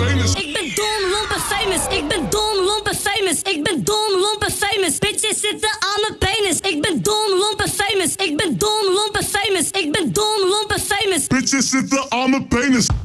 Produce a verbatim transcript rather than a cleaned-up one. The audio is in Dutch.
famous. Ik ben dom, lomp en famous. Ik ben dom, lomp en famous. Ik ben dom, lomp en famous. Bitches zitten aan mijn penis. Ik ben dom, lomp en famous. Ik ben dom, lomp en famous. Ik ben dom, lomp en famous. Bitches zitten aan mijn penis.